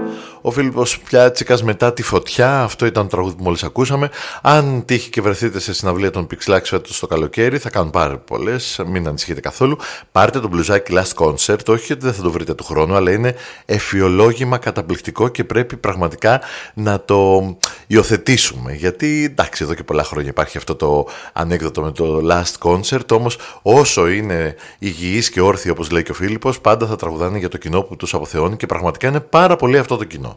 Ο Φίλιππος Πιάτσικας μετά τη φωτιά. Αυτό ήταν το τραγούδι που μόλις ακούσαμε. Αν τύχει και βρεθείτε σε συναυλία των Pixelax φέτος το καλοκαίρι, θα κάνουν πάρα πολλές, μην ανησυχείτε καθόλου. Πάρτε το μπλουζάκι Last Concert, όχι γιατί δεν θα το βρείτε του χρόνου, αλλά είναι εφιολόγημα καταπληκτικό και πρέπει πραγματικά να το υιοθετήσουμε. Γιατί εντάξει, εδώ και πολλά χρόνια υπάρχει αυτό το ανέκδοτο με το Last Concert, όμως όσο είναι υγιείς και όρθιοι, όπως λέει και ο Φίλιππος, πάντα θα τραγουδάνε για το κοινό που τους αποθεώνει και πραγματικά είναι πάρα πολύ αυτό το κοινό.